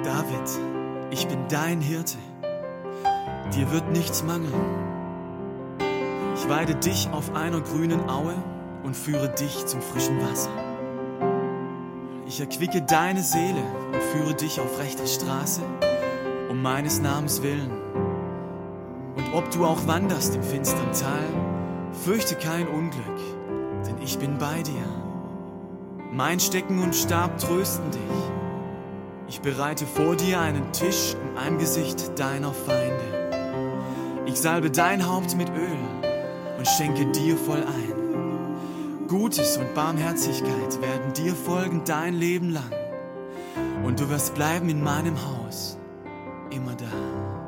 David, ich bin dein Hirte. Dir wird nichts mangeln. Ich weide dich auf einer grünen Aue und führe dich zum frischen Wasser. Ich erquicke deine Seele und führe dich auf rechter Straße, um meines Namens willen. Und ob du auch wanderst im finstern Tal, fürchte kein Unglück, denn ich bin bei dir. Mein Stecken und Stab trösten dich. Ich bereite vor dir einen Tisch im Angesicht deiner Feinde. Ich salbe dein Haupt mit Öl und schenke dir voll ein. Gutes und Barmherzigkeit werden dir folgen dein Leben lang. Und du wirst bleiben in meinem Haus, immer da.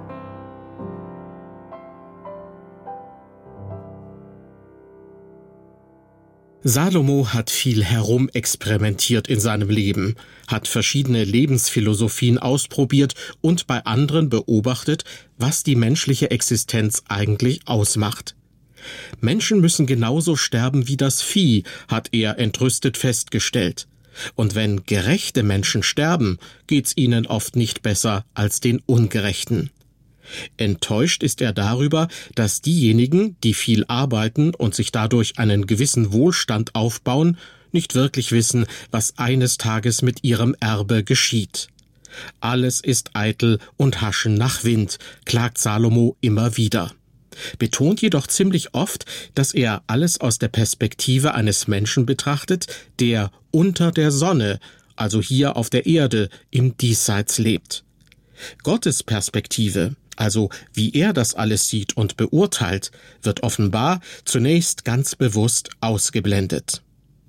Salomo hat viel herumexperimentiert in seinem Leben, hat verschiedene Lebensphilosophien ausprobiert und bei anderen beobachtet, was die menschliche Existenz eigentlich ausmacht. Menschen müssen genauso sterben wie das Vieh, hat er entrüstet festgestellt. Und wenn gerechte Menschen sterben, geht's ihnen oft nicht besser als den Ungerechten. Enttäuscht ist er darüber, dass diejenigen, die viel arbeiten und sich dadurch einen gewissen Wohlstand aufbauen, nicht wirklich wissen, was eines Tages mit ihrem Erbe geschieht. Alles ist eitel und Haschen nach Wind, klagt Salomo immer wieder. Betont jedoch ziemlich oft, dass er alles aus der Perspektive eines Menschen betrachtet, der unter der Sonne, also hier auf der Erde, im Diesseits lebt. Gottes Perspektive, also wie er das alles sieht und beurteilt, wird offenbar zunächst ganz bewusst ausgeblendet.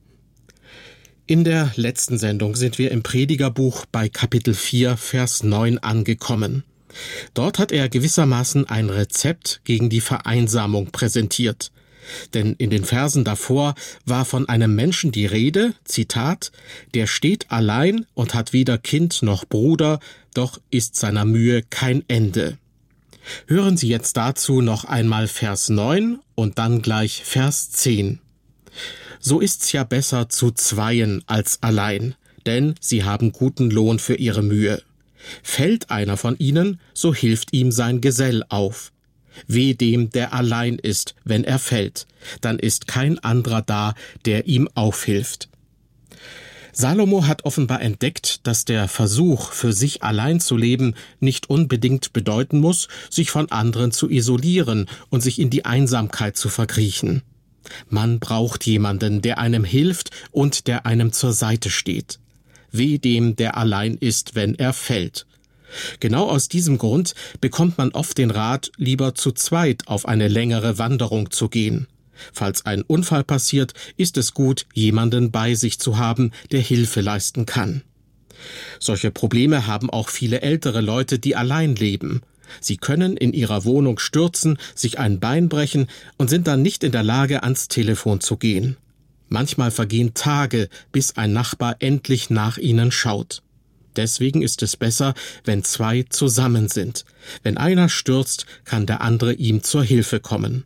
In der letzten Sendung sind wir im Predigerbuch bei Kapitel 4, Vers 9 angekommen. Dort hat er gewissermaßen ein Rezept gegen die Vereinsamung präsentiert. Denn in den Versen davor war von einem Menschen die Rede, Zitat, der steht allein und hat weder Kind noch Bruder, doch ist seiner Mühe kein Ende. Hören Sie jetzt dazu noch einmal Vers 9 und dann gleich Vers 10. So ist's ja besser zu zweien als allein, denn sie haben guten Lohn für ihre Mühe. Fällt einer von ihnen, so hilft ihm sein Gesell auf. Weh dem, der allein ist, wenn er fällt, dann ist kein anderer da, der ihm aufhilft. Salomo hat offenbar entdeckt, dass der Versuch, für sich allein zu leben, nicht unbedingt bedeuten muss, sich von anderen zu isolieren und sich in die Einsamkeit zu verkriechen. Man braucht jemanden, der einem hilft und der einem zur Seite steht. Weh dem, der allein ist, wenn er fällt. Genau aus diesem Grund bekommt man oft den Rat, lieber zu zweit auf eine längere Wanderung zu gehen. Falls ein Unfall passiert, ist es gut, jemanden bei sich zu haben, der Hilfe leisten kann. Solche Probleme haben auch viele ältere Leute, die allein leben. Sie können in ihrer Wohnung stürzen, sich ein Bein brechen und sind dann nicht in der Lage, ans Telefon zu gehen. Manchmal vergehen Tage, bis ein Nachbar endlich nach ihnen schaut. Deswegen ist es besser, wenn zwei zusammen sind. Wenn einer stürzt, kann der andere ihm zur Hilfe kommen.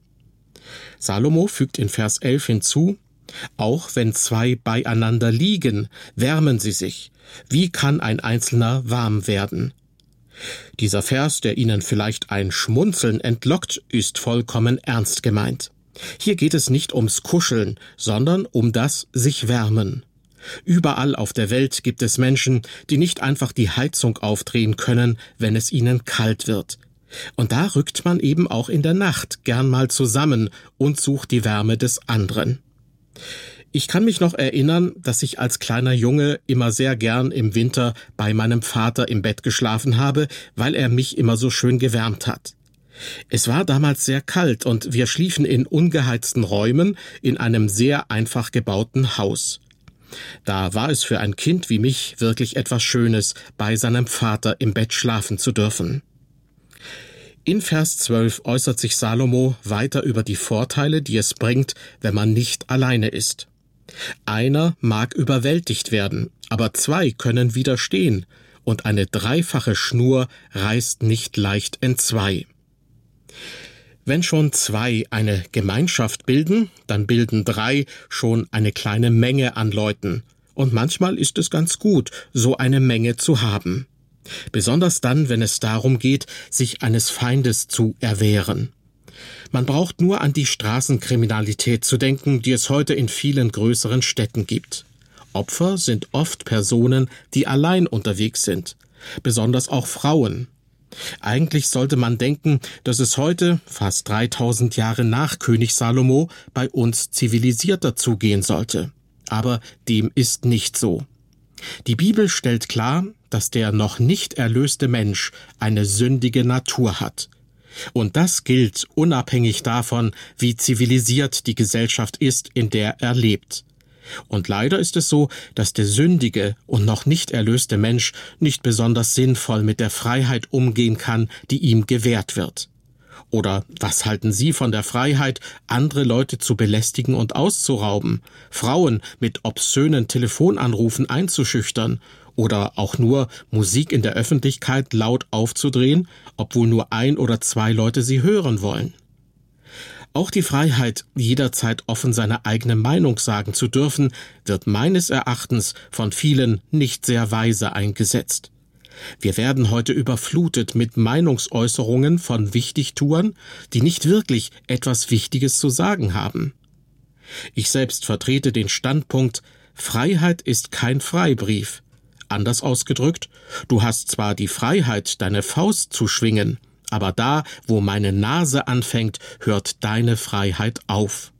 Salomo fügt in Vers 11 hinzu, auch wenn zwei beieinander liegen, wärmen sie sich. Wie kann ein Einzelner warm werden? Dieser Vers, der Ihnen vielleicht ein Schmunzeln entlockt, ist vollkommen ernst gemeint. Hier geht es nicht ums Kuscheln, sondern um das sich wärmen. Überall auf der Welt gibt es Menschen, die nicht einfach die Heizung aufdrehen können, wenn es ihnen kalt wird. Und da rückt man eben auch in der Nacht gern mal zusammen und sucht die Wärme des anderen. Ich kann mich noch erinnern, dass ich als kleiner Junge immer sehr gern im Winter bei meinem Vater im Bett geschlafen habe, weil er mich immer so schön gewärmt hat. Es war damals sehr kalt und wir schliefen in ungeheizten Räumen in einem sehr einfach gebauten Haus. Da war es für ein Kind wie mich wirklich etwas Schönes, bei seinem Vater im Bett schlafen zu dürfen. In Vers 12 äußert sich Salomo weiter über die Vorteile, die es bringt, wenn man nicht alleine ist. Einer mag überwältigt werden, aber zwei können widerstehen, und eine dreifache Schnur reißt nicht leicht entzwei. Wenn schon zwei eine Gemeinschaft bilden, dann bilden drei schon eine kleine Menge an Leuten. Und manchmal ist es ganz gut, so eine Menge zu haben. Besonders dann, wenn es darum geht, sich eines Feindes zu erwehren. Man braucht nur an die Straßenkriminalität zu denken, die es heute in vielen größeren Städten gibt. Opfer sind oft Personen, die allein unterwegs sind, besonders auch Frauen. Eigentlich sollte man denken, dass es heute, fast 3000 Jahre nach König Salomo, bei uns zivilisierter zugehen sollte. Aber dem ist nicht so. Die Bibel stellt klar, dass der noch nicht erlöste Mensch eine sündige Natur hat. Und das gilt unabhängig davon, wie zivilisiert die Gesellschaft ist, in der er lebt. Und leider ist es so, dass der sündige und noch nicht erlöste Mensch nicht besonders sinnvoll mit der Freiheit umgehen kann, die ihm gewährt wird. Oder was halten Sie von der Freiheit, andere Leute zu belästigen und auszurauben, Frauen mit obszönen Telefonanrufen einzuschüchtern oder auch nur Musik in der Öffentlichkeit laut aufzudrehen, obwohl nur 1 oder 2 Leute sie hören wollen? Auch die Freiheit, jederzeit offen seine eigene Meinung sagen zu dürfen, wird meines Erachtens von vielen nicht sehr weise eingesetzt. Wir werden heute überflutet mit Meinungsäußerungen von Wichtigtuern, die nicht wirklich etwas Wichtiges zu sagen haben. Ich selbst vertrete den Standpunkt, Freiheit ist kein Freibrief. Anders ausgedrückt, du hast zwar die Freiheit, deine Faust zu schwingen, aber da, wo meine Nase anfängt, hört deine Freiheit auf.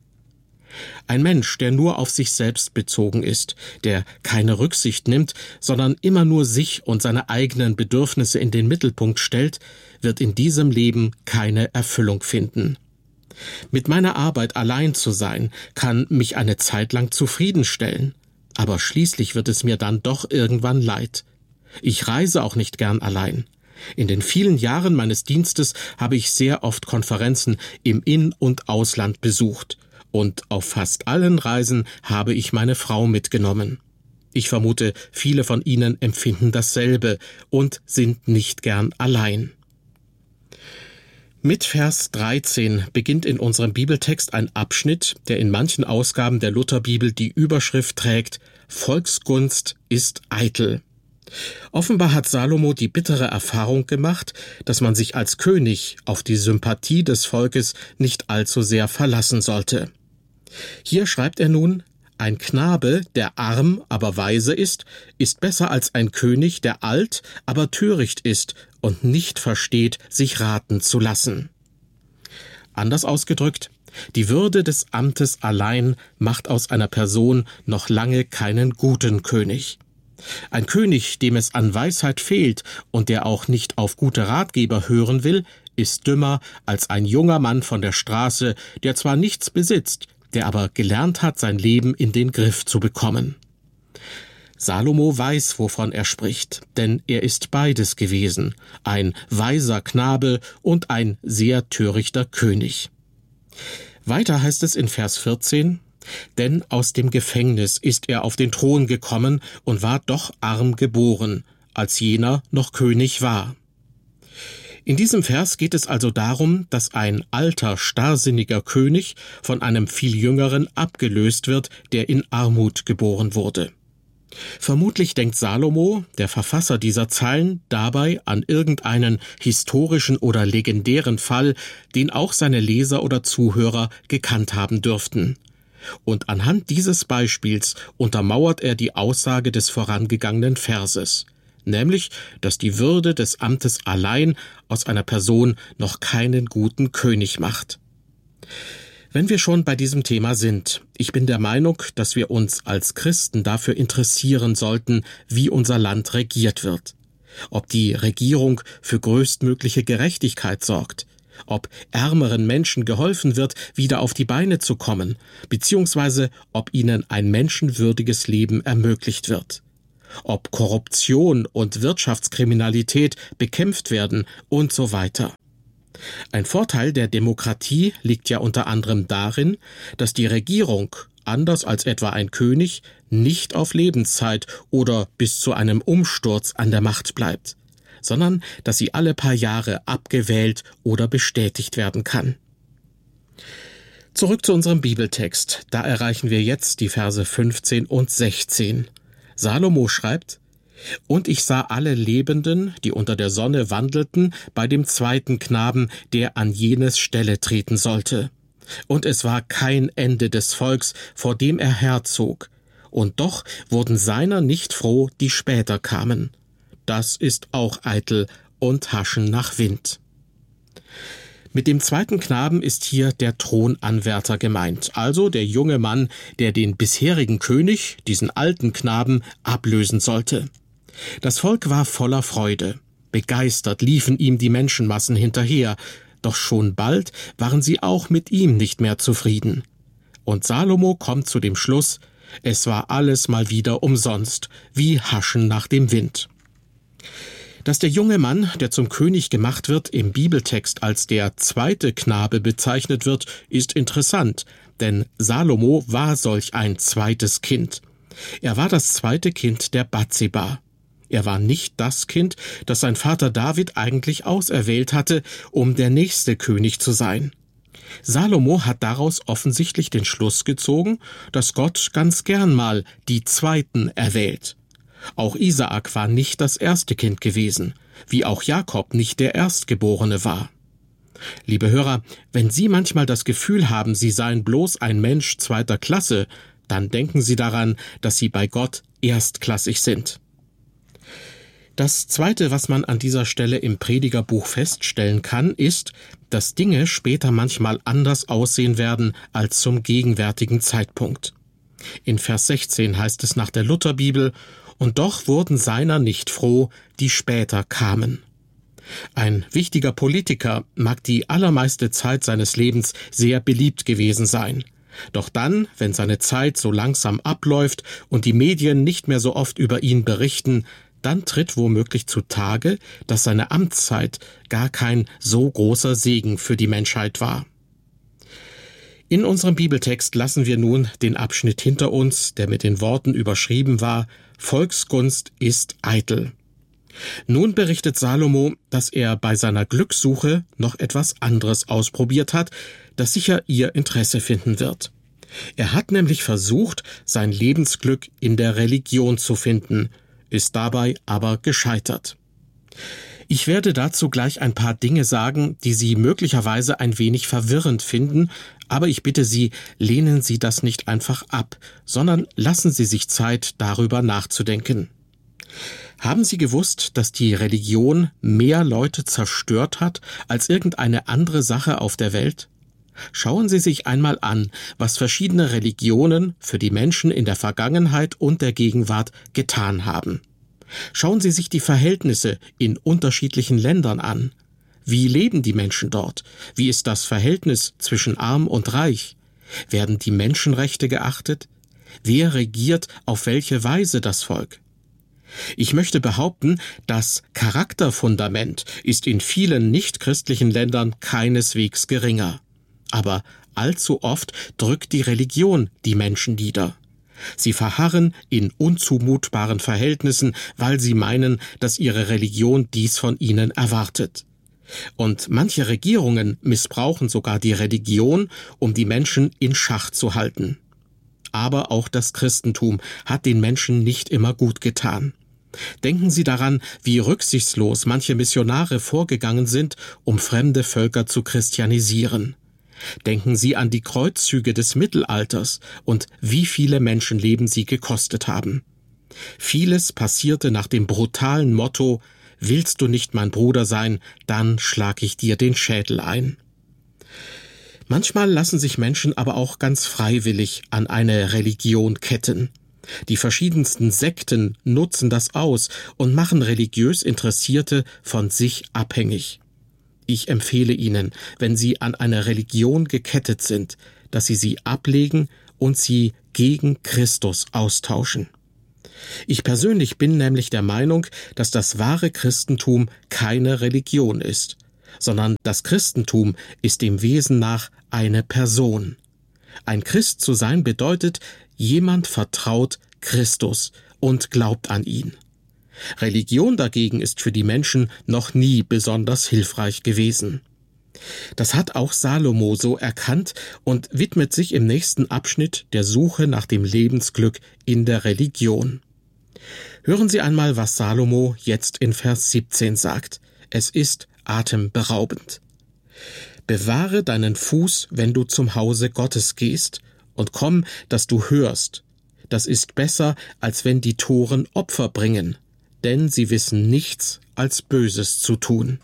Ein Mensch, der nur auf sich selbst bezogen ist, der keine Rücksicht nimmt, sondern immer nur sich und seine eigenen Bedürfnisse in den Mittelpunkt stellt, wird in diesem Leben keine Erfüllung finden. Mit meiner Arbeit allein zu sein, kann mich eine Zeit lang zufriedenstellen, aber schließlich wird es mir dann doch irgendwann leid. Ich reise auch nicht gern allein. In den vielen Jahren meines Dienstes habe ich sehr oft Konferenzen im In- und Ausland besucht. Und auf fast allen Reisen habe ich meine Frau mitgenommen. Ich vermute, viele von Ihnen empfinden dasselbe und sind nicht gern allein. Mit Vers 13 beginnt in unserem Bibeltext ein Abschnitt, der in manchen Ausgaben der Lutherbibel die Überschrift trägt: Volksgunst ist eitel. Offenbar hat Salomo die bittere Erfahrung gemacht, dass man sich als König auf die Sympathie des Volkes nicht allzu sehr verlassen sollte. Hier schreibt er nun: Ein Knabe, der arm, aber weise ist besser als ein König, der alt, aber töricht ist und nicht versteht, sich raten zu lassen. Anders ausgedrückt, die Würde des Amtes allein macht aus einer Person noch lange keinen guten König. Ein König, dem es an Weisheit fehlt und der auch nicht auf gute Ratgeber hören will, ist dümmer als ein junger Mann von der Straße, der zwar nichts besitzt, der aber gelernt hat, sein Leben in den Griff zu bekommen. Salomo weiß, wovon er spricht, denn er ist beides gewesen, ein weiser Knabe und ein sehr törichter König. Weiter heißt es in Vers 14: Denn aus dem Gefängnis ist er auf den Thron gekommen und war doch arm geboren, als jener noch König war. In diesem Vers geht es also darum, dass ein alter, starrsinniger König von einem viel jüngeren abgelöst wird, der in Armut geboren wurde. Vermutlich denkt Salomo, der Verfasser dieser Zeilen, dabei an irgendeinen historischen oder legendären Fall, den auch seine Leser oder Zuhörer gekannt haben dürften. Und anhand dieses Beispiels untermauert er die Aussage des vorangegangenen Verses, nämlich, dass die Würde des Amtes allein aus einer Person noch keinen guten König macht. Wenn wir schon bei diesem Thema sind, ich bin der Meinung, dass wir uns als Christen dafür interessieren sollten, wie unser Land regiert wird. Ob die Regierung für größtmögliche Gerechtigkeit sorgt, ob ärmeren Menschen geholfen wird, wieder auf die Beine zu kommen, beziehungsweise ob ihnen ein menschenwürdiges Leben ermöglicht wird. Ob Korruption und Wirtschaftskriminalität bekämpft werden und so weiter. Ein Vorteil der Demokratie liegt ja unter anderem darin, dass die Regierung, anders als etwa ein König, nicht auf Lebenszeit oder bis zu einem Umsturz an der Macht bleibt, sondern dass sie alle paar Jahre abgewählt oder bestätigt werden kann. Zurück zu unserem Bibeltext. Da erreichen wir jetzt die Verse 15 und 16. Salomo schreibt: Und ich sah alle Lebenden, die unter der Sonne wandelten, bei dem zweiten Knaben, der an jenes Stelle treten sollte. Und es war kein Ende des Volks, vor dem er herzog. Und doch wurden seiner nicht froh, die später kamen. Das ist auch eitel und haschen nach Wind. Mit dem zweiten Knaben ist hier der Thronanwärter gemeint, also der junge Mann, der den bisherigen König, diesen alten Knaben, ablösen sollte. Das Volk war voller Freude. Begeistert liefen ihm die Menschenmassen hinterher, doch schon bald waren sie auch mit ihm nicht mehr zufrieden. Und Salomo kommt zu dem Schluss, es war alles mal wieder umsonst, wie Haschen nach dem Wind. Dass der junge Mann, der zum König gemacht wird, im Bibeltext als der zweite Knabe bezeichnet wird, ist interessant, denn Salomo war solch ein zweites Kind. Er war das zweite Kind der Bathseba. Er war nicht das Kind, das sein Vater David eigentlich auserwählt hatte, um der nächste König zu sein. Salomo hat daraus offensichtlich den Schluss gezogen, dass Gott ganz gern mal die Zweiten erwählt. Auch Isaak war nicht das erste Kind gewesen, wie auch Jakob nicht der Erstgeborene war. Liebe Hörer, wenn Sie manchmal das Gefühl haben, Sie seien bloß ein Mensch zweiter Klasse, dann denken Sie daran, dass Sie bei Gott erstklassig sind. Das Zweite, was man an dieser Stelle im Predigerbuch feststellen kann, ist, dass Dinge später manchmal anders aussehen werden als zum gegenwärtigen Zeitpunkt. In Vers 16 heißt es nach der Lutherbibel: Und doch wurden seiner nicht froh, die später kamen. Ein wichtiger Politiker mag die allermeiste Zeit seines Lebens sehr beliebt gewesen sein. Doch dann, wenn seine Zeit so langsam abläuft und die Medien nicht mehr so oft über ihn berichten, dann tritt womöglich zutage, dass seine Amtszeit gar kein so großer Segen für die Menschheit war. In unserem Bibeltext lassen wir nun den Abschnitt hinter uns, der mit den Worten überschrieben war: Volksgunst ist eitel. Nun berichtet Salomo, dass er bei seiner Glückssuche noch etwas anderes ausprobiert hat, das sicher Ihr Interesse finden wird. Er hat nämlich versucht, sein Lebensglück in der Religion zu finden, ist dabei aber gescheitert. Ich werde dazu gleich ein paar Dinge sagen, die Sie möglicherweise ein wenig verwirrend finden, aber ich bitte Sie, lehnen Sie das nicht einfach ab, sondern lassen Sie sich Zeit, darüber nachzudenken. Haben Sie gewusst, dass die Religion mehr Leute zerstört hat als irgendeine andere Sache auf der Welt? Schauen Sie sich einmal an, was verschiedene Religionen für die Menschen in der Vergangenheit und der Gegenwart getan haben. Schauen Sie sich die Verhältnisse in unterschiedlichen Ländern an. Wie leben die Menschen dort? Wie ist das Verhältnis zwischen Arm und Reich? Werden die Menschenrechte geachtet? Wer regiert auf welche Weise das Volk? Ich möchte behaupten, das Charakterfundament ist in vielen nichtchristlichen Ländern keineswegs geringer. Aber allzu oft drückt die Religion die Menschen nieder. Sie verharren in unzumutbaren Verhältnissen, weil sie meinen, dass ihre Religion dies von ihnen erwartet. Und manche Regierungen missbrauchen sogar die Religion, um die Menschen in Schach zu halten. Aber auch das Christentum hat den Menschen nicht immer gut getan. Denken Sie daran, wie rücksichtslos manche Missionare vorgegangen sind, um fremde Völker zu christianisieren. Denken Sie an die Kreuzzüge des Mittelalters und wie viele Menschenleben sie gekostet haben. Vieles passierte nach dem brutalen Motto: Willst du nicht mein Bruder sein, dann schlag ich dir den Schädel ein. Manchmal lassen sich Menschen aber auch ganz freiwillig an eine Religion ketten. Die verschiedensten Sekten nutzen das aus und machen religiös Interessierte von sich abhängig. Ich empfehle Ihnen, wenn Sie an eine Religion gekettet sind, dass Sie sie ablegen und sie gegen Christus austauschen. Ich persönlich bin nämlich der Meinung, dass das wahre Christentum keine Religion ist, sondern das Christentum ist dem Wesen nach eine Person. Ein Christ zu sein bedeutet, jemand vertraut Christus und glaubt an ihn. Religion dagegen ist für die Menschen noch nie besonders hilfreich gewesen. Das hat auch Salomo so erkannt und widmet sich im nächsten Abschnitt der Suche nach dem Lebensglück in der Religion. Hören Sie einmal, was Salomo jetzt in Vers 17 sagt. Es ist atemberaubend. Bewahre deinen Fuß, wenn du zum Hause Gottes gehst, und komm, dass du hörst. Das ist besser, als wenn die Toren Opfer bringen, denn sie wissen nichts als Böses zu tun.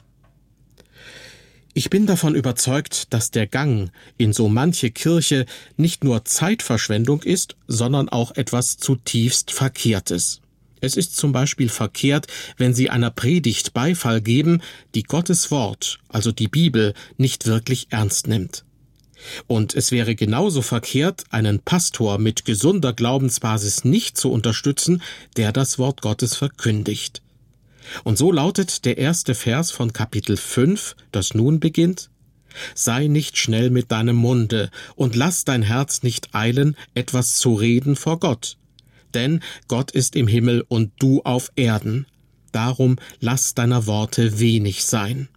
Ich bin davon überzeugt, dass der Gang in so manche Kirche nicht nur Zeitverschwendung ist, sondern auch etwas zutiefst Verkehrtes. Es ist zum Beispiel verkehrt, wenn Sie einer Predigt Beifall geben, die Gottes Wort, also die Bibel, nicht wirklich ernst nimmt. Und es wäre genauso verkehrt, einen Pastor mit gesunder Glaubensbasis nicht zu unterstützen, der das Wort Gottes verkündigt. Und so lautet der erste Vers von Kapitel 5, das nun beginnt: Sei nicht schnell mit deinem Munde und lass dein Herz nicht eilen, etwas zu reden vor Gott. Denn Gott ist im Himmel und du auf Erden. Darum lass deiner Worte wenig sein.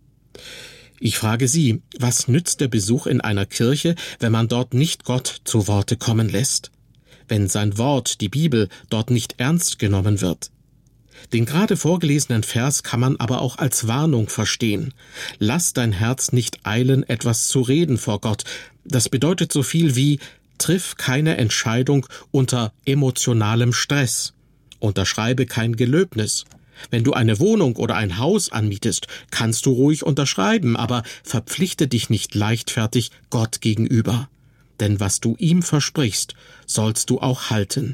Ich frage Sie, was nützt der Besuch in einer Kirche, wenn man dort nicht Gott zu Worte kommen lässt? Wenn sein Wort, die Bibel, dort nicht ernst genommen wird? Den gerade vorgelesenen Vers kann man aber auch als Warnung verstehen. Lass dein Herz nicht eilen, etwas zu reden vor Gott. Das bedeutet so viel wie: Triff keine Entscheidung unter emotionalem Stress. Unterschreibe kein Gelöbnis. Wenn du eine Wohnung oder ein Haus anmietest, kannst du ruhig unterschreiben, aber verpflichte dich nicht leichtfertig Gott gegenüber. Denn was du ihm versprichst, sollst du auch halten.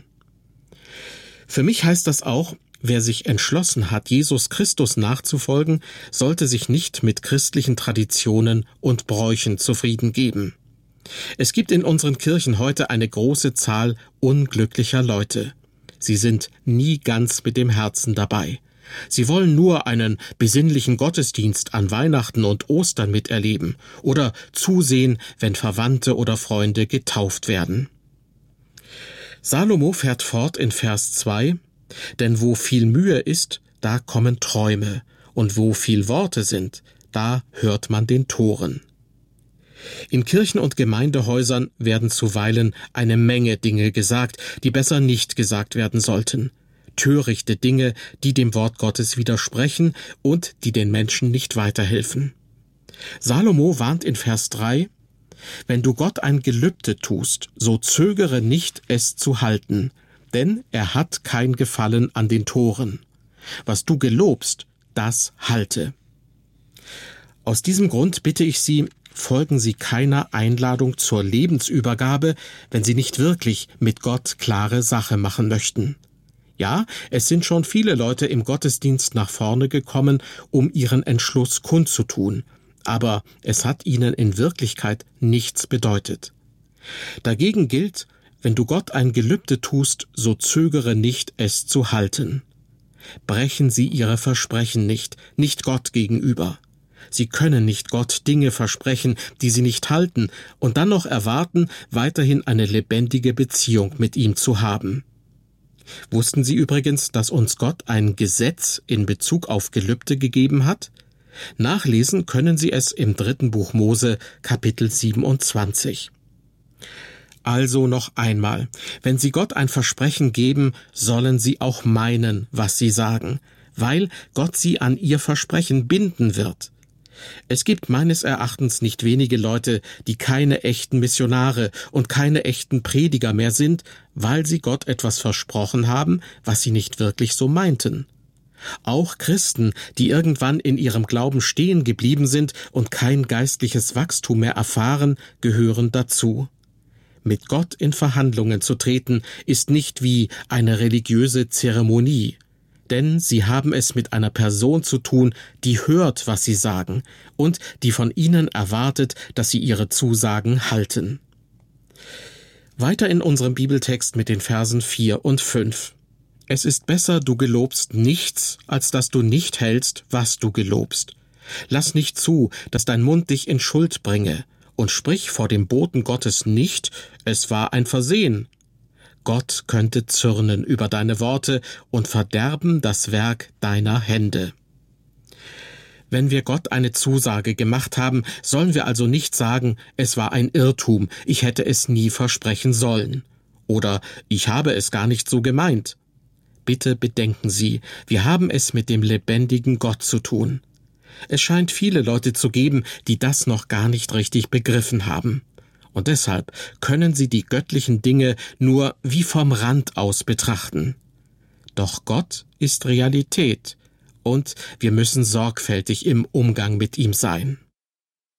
Für mich heißt das auch, wer sich entschlossen hat, Jesus Christus nachzufolgen, sollte sich nicht mit christlichen Traditionen und Bräuchen zufrieden geben. Es gibt in unseren Kirchen heute eine große Zahl unglücklicher Leute. Sie sind nie ganz mit dem Herzen dabei. Sie wollen nur einen besinnlichen Gottesdienst an Weihnachten und Ostern miterleben oder zusehen, wenn Verwandte oder Freunde getauft werden. Salomo fährt fort in Vers 2: Denn wo viel Mühe ist, da kommen Träume, und wo viel Worte sind, da hört man den Toren. In Kirchen und Gemeindehäusern werden zuweilen eine Menge Dinge gesagt, die besser nicht gesagt werden sollten. Törichte Dinge, die dem Wort Gottes widersprechen und die den Menschen nicht weiterhelfen. Salomo warnt in Vers 3: Wenn du Gott ein Gelübde tust, so zögere nicht, es zu halten, denn er hat kein Gefallen an den Toren. Was du gelobst, das halte. Aus diesem Grund bitte ich Sie, folgen Sie keiner Einladung zur Lebensübergabe, wenn Sie nicht wirklich mit Gott klare Sache machen möchten. Ja, es sind schon viele Leute im Gottesdienst nach vorne gekommen, um ihren Entschluss kundzutun, aber es hat ihnen in Wirklichkeit nichts bedeutet. Dagegen gilt: Wenn du Gott ein Gelübde tust, so zögere nicht, es zu halten. Brechen Sie Ihre Versprechen nicht Gott gegenüber. Sie können nicht Gott Dinge versprechen, die Sie nicht halten, und dann noch erwarten, weiterhin eine lebendige Beziehung mit ihm zu haben. Wussten Sie übrigens, dass uns Gott ein Gesetz in Bezug auf Gelübde gegeben hat? Nachlesen können Sie es im 3. Buch Mose, Kapitel 27. Also noch einmal: Wenn Sie Gott ein Versprechen geben, sollen Sie auch meinen, was Sie sagen, weil Gott Sie an Ihr Versprechen binden wird. Es gibt meines Erachtens nicht wenige Leute, die keine echten Missionare und keine echten Prediger mehr sind, weil sie Gott etwas versprochen haben, was sie nicht wirklich so meinten. Auch Christen, die irgendwann in ihrem Glauben stehen geblieben sind und kein geistliches Wachstum mehr erfahren, gehören dazu. Mit Gott in Verhandlungen zu treten, ist nicht wie eine religiöse Zeremonie. Denn sie haben es mit einer Person zu tun, die hört, was sie sagen, und die von ihnen erwartet, dass sie ihre Zusagen halten. Weiter in unserem Bibeltext mit den Versen 4 und 5. Es ist besser, du gelobst nichts, als dass du nicht hältst, was du gelobst. Lass nicht zu, dass dein Mund dich in Schuld bringe, und sprich vor dem Boten Gottes nicht: Es war ein Versehen. Gott könnte zürnen über deine Worte und verderben das Werk deiner Hände. Wenn wir Gott eine Zusage gemacht haben, sollen wir also nicht sagen: Es war ein Irrtum, ich hätte es nie versprechen sollen. Oder ich habe es gar nicht so gemeint. Bitte bedenken Sie, wir haben es mit dem lebendigen Gott zu tun. Es scheint viele Leute zu geben, die das noch gar nicht richtig begriffen haben. Und deshalb können sie die göttlichen Dinge nur wie vom Rand aus betrachten. Doch Gott ist Realität und wir müssen sorgfältig im Umgang mit ihm sein.